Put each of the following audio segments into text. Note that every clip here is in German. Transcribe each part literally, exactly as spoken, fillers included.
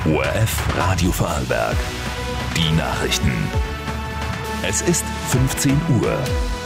O R F Radio Vorarlberg. Die Nachrichten. Es ist fünfzehn Uhr.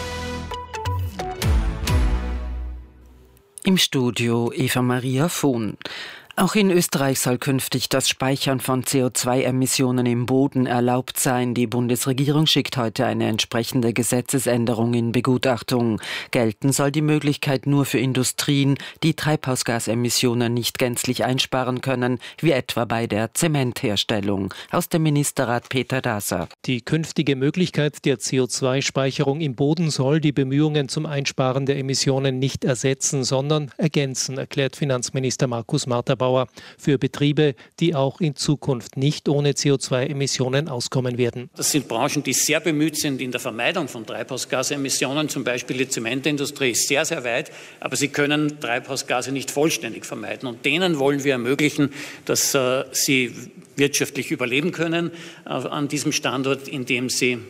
Im Studio Eva Maria Vohn. Auch in Österreich soll künftig das Speichern von C O zwei Emissionen im Boden erlaubt sein. Die Bundesregierung schickt heute eine entsprechende Gesetzesänderung in Begutachtung. Gelten soll die Möglichkeit nur für Industrien, die Treibhausgasemissionen nicht gänzlich einsparen können, wie etwa bei der Zementherstellung. Aus dem Ministerrat Peter Daser. Die künftige Möglichkeit der C O zwei Speicherung im Boden soll die Bemühungen zum Einsparen der Emissionen nicht ersetzen, sondern ergänzen, erklärt Finanzminister Markus Marterbauer. Für Betriebe, die auch in Zukunft nicht ohne C O zwei Emissionen auskommen werden. Das sind Branchen, die sehr bemüht sind in der Vermeidung von Treibhausgasemissionen. Zum Beispiel die Zementindustrie ist sehr, sehr weit, aber sie können Treibhausgase nicht vollständig vermeiden. Und denen wollen wir ermöglichen, dass äh, sie wirtschaftlich überleben können äh, an diesem Standort, indem sie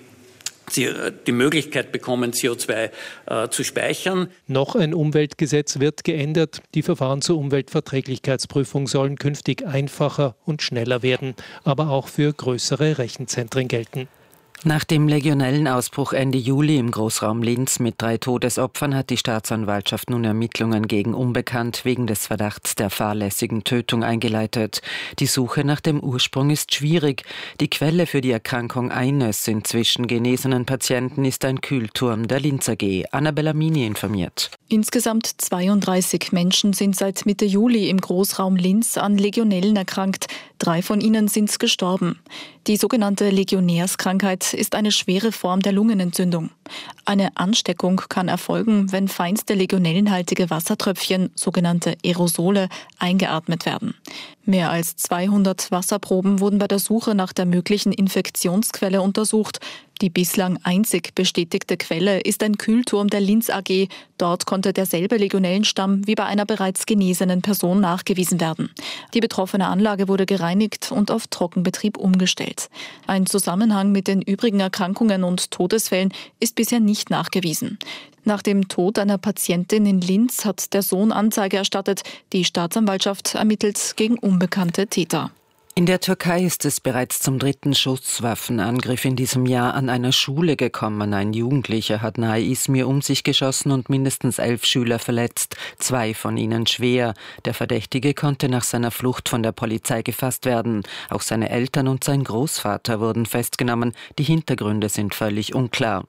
die Möglichkeit bekommen, C O zwei äh, zu speichern. Noch ein Umweltgesetz wird geändert. Die Verfahren zur Umweltverträglichkeitsprüfung sollen künftig einfacher und schneller werden, aber auch für größere Rechenzentren gelten. Nach dem Legionellenausbruch Ende Juli im Großraum Linz mit drei Todesopfern hat die Staatsanwaltschaft nun Ermittlungen gegen Unbekannt wegen des Verdachts der fahrlässigen Tötung eingeleitet. Die Suche nach dem Ursprung ist schwierig. Die Quelle für die Erkrankung eines inzwischen genesenen Patienten ist ein Kühlturm der Linz A G. Annabella Mini informiert. Insgesamt zweiunddreißig Menschen sind seit Mitte Juli im Großraum Linz an Legionellen erkrankt. Drei von ihnen sind gestorben. Die sogenannte Legionärskrankheit ist eine schwere Form der Lungenentzündung. Eine Ansteckung kann erfolgen, wenn feinste legionellenhaltige Wassertröpfchen, sogenannte Aerosole, eingeatmet werden. Mehr als zweihundert Wasserproben wurden bei der Suche nach der möglichen Infektionsquelle untersucht. Die bislang einzig bestätigte Quelle ist ein Kühlturm der Linz A G. Dort konnte derselbe Legionellenstamm wie bei einer bereits genesenen Person nachgewiesen werden. Die betroffene Anlage wurde gereinigt und auf Trockenbetrieb umgestellt. Ein Zusammenhang mit den übrigen Erkrankungen und Todesfällen ist bisher nicht nachgewiesen. Nach dem Tod einer Patientin in Linz hat der Sohn Anzeige erstattet. Die Staatsanwaltschaft ermittelt gegen unbekannte Täter. In der Türkei ist es bereits zum dritten Schusswaffenangriff in diesem Jahr an einer Schule gekommen. Ein Jugendlicher hat nahe Izmir um sich geschossen und mindestens elf Schüler verletzt, zwei von ihnen schwer. Der Verdächtige konnte nach seiner Flucht von der Polizei gefasst werden. Auch seine Eltern und sein Großvater wurden festgenommen. Die Hintergründe sind völlig unklar.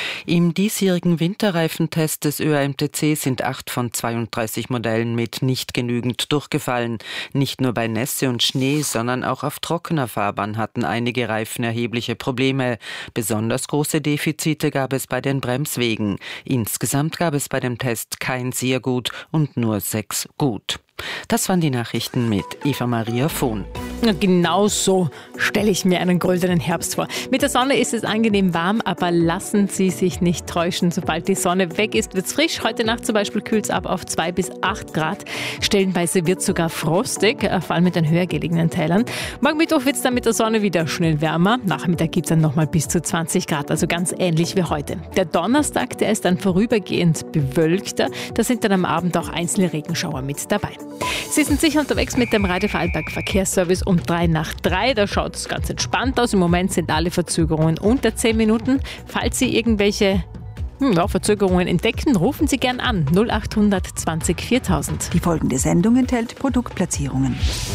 Im diesjährigen Winterreifentest des Ö A M T C sind acht von zweiunddreißig Modellen mit nicht genügend durchgefallen. Nicht nur bei Nässe und Schnee, sondern auch auf trockener Fahrbahn hatten einige Reifen erhebliche Probleme. Besonders große Defizite gab es bei den Bremswegen. Insgesamt gab es bei dem Test kein sehr gut und nur sechs gut. Das waren die Nachrichten mit Eva Maria Vohn. Genau so stelle ich mir einen goldenen Herbst vor. Mit der Sonne ist es angenehm warm, aber lassen Sie sich nicht täuschen. Sobald die Sonne weg ist, wird es frisch. Heute Nacht zum Beispiel kühlt es ab auf zwei bis acht Grad. Stellenweise wird es sogar frostig, vor allem mit den höher gelegenen Teilen. Morgen Mittwoch wird es dann mit der Sonne wieder schnell wärmer. Nachmittag gibt es dann nochmal bis zu zwanzig Grad, also ganz ähnlich wie heute. Der Donnerstag, der ist dann vorübergehend bewölkter. Da sind dann am Abend auch einzelne Regenschauer mit dabei. Sie sind sicher unterwegs mit dem Radio Vorarlberg Verkehrsservice um drei nach drei. Da schaut es ganz entspannt aus. Im Moment sind alle Verzögerungen unter zehn Minuten. Falls Sie irgendwelche hm, ja, Verzögerungen entdecken, rufen Sie gern an. null acht zwanzig viertausend. Die folgende Sendung enthält Produktplatzierungen.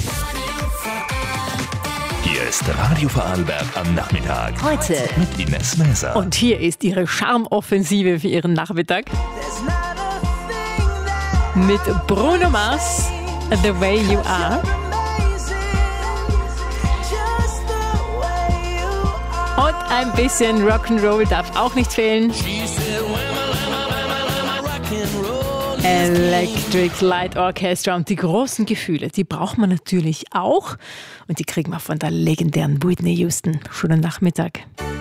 Hier ist Radio Vorarlberg am Nachmittag. Heute mit Ines Mäser. Und hier ist Ihre Charmoffensive für Ihren Nachmittag. Mit Bruno Mars, The Way You Are. Und ein bisschen Rock'n'Roll darf auch nicht fehlen. Electric Light Orchestra. Und die großen Gefühle, die braucht man natürlich auch. Und die kriegen wir von der legendären Whitney Houston. Schönen Nachmittag.